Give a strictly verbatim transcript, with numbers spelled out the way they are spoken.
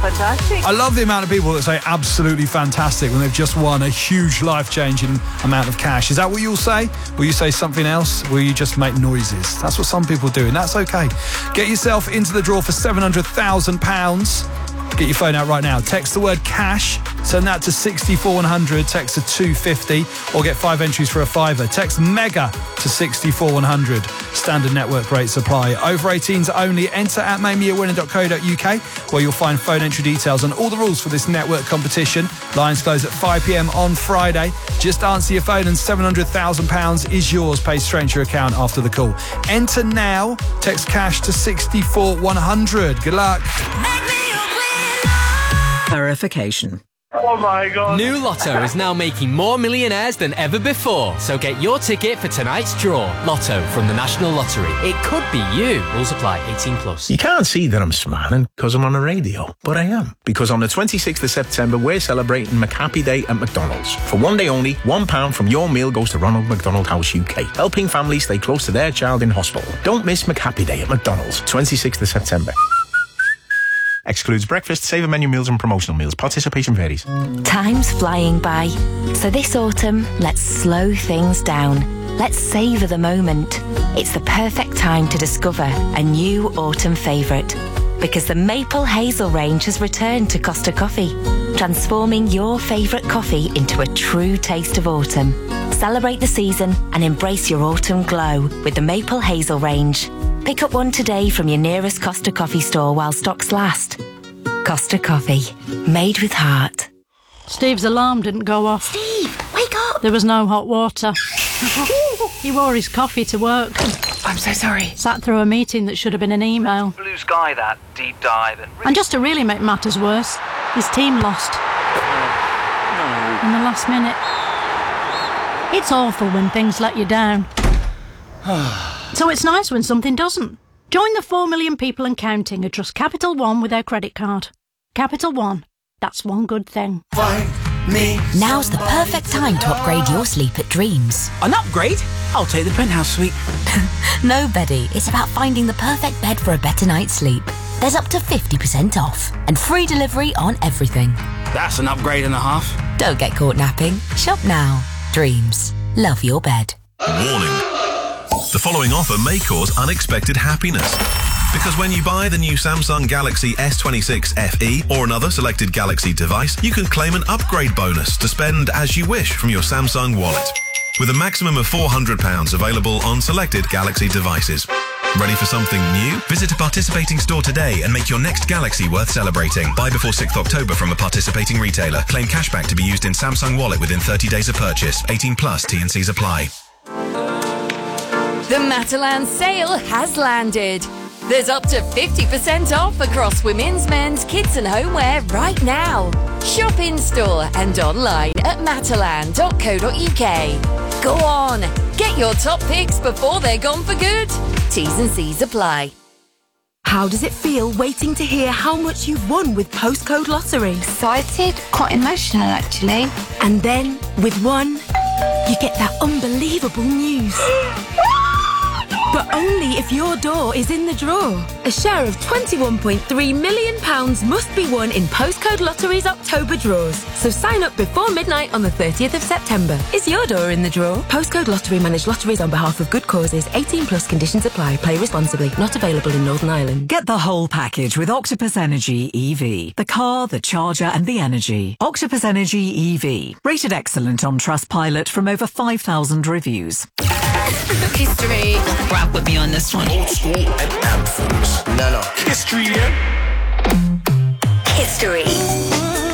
fantastic. I love the amount of people that say absolutely fantastic when they've just won a huge life-changing amount of cash. Is that what you'll say? Will you say something else? Will you just make noises? That's what some people do, and that's okay. Get yourself into the draw for seven hundred thousand pounds. Get your phone out right now. Text the word cash. Send that to sixty-four one hundred. Text to two fifty or get five entries for a fiver. Text MEGA to sixty-four one hundred. Standard network rates apply. Over eighteens only. Enter at make me a winner dot co dot uk where you'll find phone entry details and all the rules for this network competition. Lines close at five p.m. on Friday. Just answer your phone and seven hundred thousand pounds is yours. Paid straight into your account after the call. Enter now. Text cash to sixty-four one hundred. Good luck. Verification. Oh my God. New Lotto is now making more millionaires than ever before. So get your ticket for tonight's draw. Lotto from the National Lottery. It could be you. Rules apply. eighteen plus. You can't see that I'm smiling because I'm on the radio, but I am. Because on the twenty-sixth of September, we're celebrating McHappy Day at McDonald's. For one day only, one pound from your meal goes to Ronald McDonald House U K, helping families stay close to their child in hospital. Don't miss McHappy Day at McDonald's, twenty-sixth of September. Excludes breakfast, saver menu meals and promotional meals. Participation varies. Time's flying by. So this autumn, let's slow things down. Let's savour the moment. It's the perfect time to discover a new autumn favourite. Because the Maple Hazel range has returned to Costa Coffee, transforming your favourite coffee into a true taste of autumn. Celebrate the season and embrace your autumn glow with the Maple Hazel range. Pick up one today from your nearest Costa Coffee store while stocks last. Costa Coffee, made with heart. Steve's alarm didn't go off. Steve, wake up! There was no hot water. He wore his coffee to work. I'm so sorry. Sat through a meeting that should have been an email. Blue sky, that deep dive. And, really and just to really make matters worse, his team lost. No. In the last minute. It's awful when things let you down. So it's nice when something doesn't. Join the four million people and counting who trust Capital One with their credit card. Capital One. That's one good thing. Now's the perfect time to upgrade your sleep at Dreams. An upgrade? I'll take the penthouse suite. No, Betty. It's about finding the perfect bed for a better night's sleep. There's up to fifty percent off and free delivery on everything. That's an upgrade and a half. Don't get caught napping. Shop now. Dreams. Love your bed. Warning. The following offer may cause unexpected happiness. Because when you buy the new Samsung Galaxy S twenty-six F E or another selected Galaxy device, you can claim an upgrade bonus to spend as you wish from your Samsung wallet. With a maximum of four hundred pounds available on selected Galaxy devices. Ready for something new? Visit a participating store today and make your next Galaxy worth celebrating. Buy before sixth of October from a participating retailer. Claim cashback to be used in Samsung Wallet within thirty days of purchase. eighteen plus, T and Cs apply. The Matalan sale has landed. There's up to fifty percent off across women's, men's, kids and homeware right now. Shop in store and online at matalan dot co dot uk. Go on, get your top picks before they're gone for good. T's and C's apply. How does it feel waiting to hear how much you've won with Postcode Lottery? Excited, quite emotional actually. And then, with one, you get that unbelievable news. But only if your door is in the draw. A share of twenty-one point three million pounds must be won in Postcode Lottery's October draws. So sign up before midnight on the thirtieth of September. Is your door in the draw? Postcode Lottery manage lotteries on behalf of good causes. eighteen plus conditions apply. Play responsibly. Not available in Northern Ireland. Get the whole package with Octopus Energy E V. The car, the charger and the energy. Octopus Energy E V. Rated excellent on Trustpilot from over five thousand reviews. History. Rock with me on this one. Old school and anthems. No, no. History, yeah? History.